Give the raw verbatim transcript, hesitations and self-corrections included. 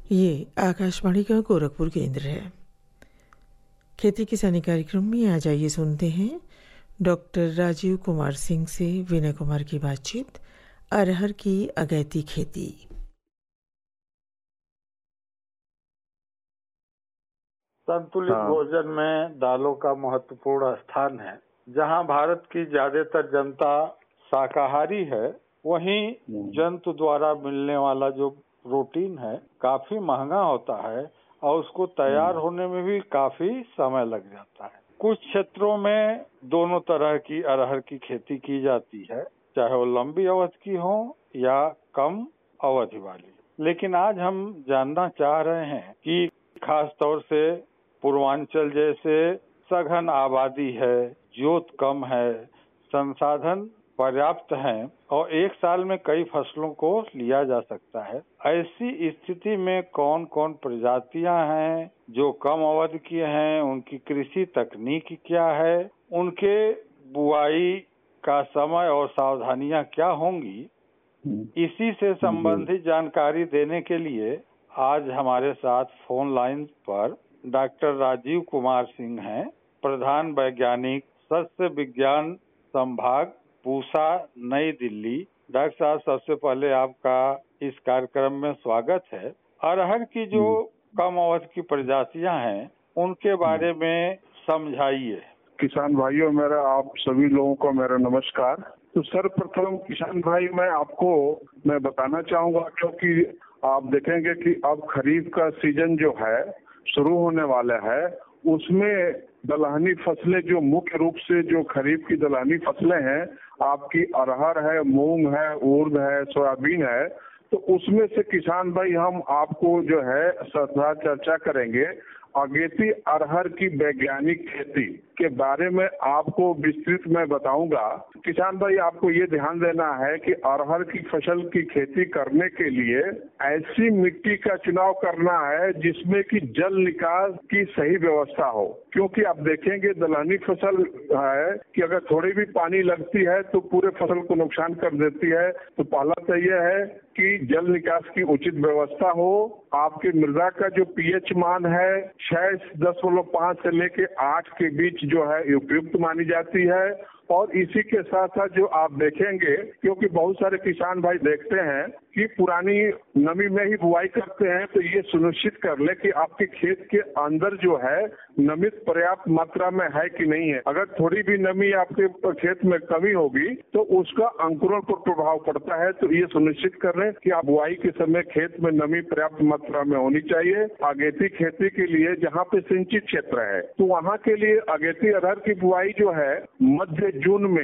ये आकाशवाणी का गोरखपुर केंद्र है। खेती किसानी कार्यक्रम में आज आइए सुनते हैं डॉक्टर राजीव कुमार सिंह से विनय कुमार की बातचीत अरहर की अगैती खेती। संतुलित हाँ। भोजन में दालों का महत्वपूर्ण स्थान है। जहां भारत की ज्यादातर जनता शाकाहारी है, वहीं जंतु द्वारा मिलने वाला जो प्रोटीन है काफी महंगा होता है और उसको तैयार होने में भी काफी समय लग जाता है। कुछ क्षेत्रों में दोनों तरह की अरहर की खेती की जाती है, चाहे वो लंबी अवधि की हो या कम अवधि वाली। लेकिन आज हम जानना चाह रहे हैं कि खास तौर से पूर्वांचल जैसे सघन आबादी है, जोत कम है, संसाधन पर्याप्त हैं और एक साल में कई फसलों को लिया जा सकता है। ऐसी स्थिति में कौन कौन प्रजातियां हैं जो कम अवधि की हैं, उनकी कृषि तकनीक क्या है, उनके बुआई का समय और सावधानियां क्या होंगी, इसी से संबंधित जानकारी देने के लिए आज हमारे साथ फोन लाइन पर डॉक्टर राजीव कुमार सिंह हैं, प्रधान वैज्ञानिक सस्य विज्ञान संभाग पूसा, नई दिल्ली। डॉक्टर साहब, सबसे पहले आपका इस कार्यक्रम में स्वागत है। अरहर की जो कम अवधि की प्रजातियां हैं, उनके बारे में समझाइए। किसान भाइयों, मेरा आप सभी लोगों को मेरा नमस्कार। तो सर्वप्रथम किसान भाई, मैं आपको मैं बताना चाहूंगा, क्योंकि आप देखेंगे कि अब खरीफ का सीजन जो है शुरू होने वाला है, उसमें दलहनी फसलें जो मुख्य रूप से जो खरीफ की दलहनी फसलें हैं, आपकी अरहर है, मूंग है, उर्द है, सोयाबीन है। तो उसमें से किसान भाई हम आपको जो है सदा चर्चा करेंगे अगेती अरहर की वैज्ञानिक खेती के बारे में। आपको विस्तृत मैं बताऊंगा। किसान भाई, आपको ये ध्यान देना है कि अरहर की फसल की खेती करने के लिए ऐसी मिट्टी का चुनाव करना है जिसमें कि जल निकास की सही व्यवस्था हो, क्योंकि आप देखेंगे दलहनी फसल है कि अगर थोड़ी भी पानी लगती है तो पूरे फसल को नुकसान कर देती है। तो पहला तो यह है कि जल निकास की उचित व्यवस्था हो। आपकी मृदा का जो पीएच मान है छह दशमलव पाँच से लेके आठ के बीच जो है उपयुक्त मानी जाती है। और इसी के साथ साथ जो आप देखेंगे, क्योंकि बहुत सारे किसान भाई देखते हैं कि पुरानी नमी में ही बुआई करते हैं, तो ये सुनिश्चित कर ले कि आपके खेत के अंदर जो है नमी पर्याप्त मात्रा में है कि नहीं है। अगर थोड़ी भी नमी आपके खेत में कमी होगी तो उसका अंकुरण पर प्रभाव पड़ता है। तो ये सुनिश्चित कर लें कि आप बुआई के समय खेत में नमी पर्याप्त मात्रा में होनी चाहिए। अगेती खेती के लिए जहाँ पे सिंचित क्षेत्र है, तो वहाँ के लिए अगेती अरहर की बुआई जो है मध्य जून में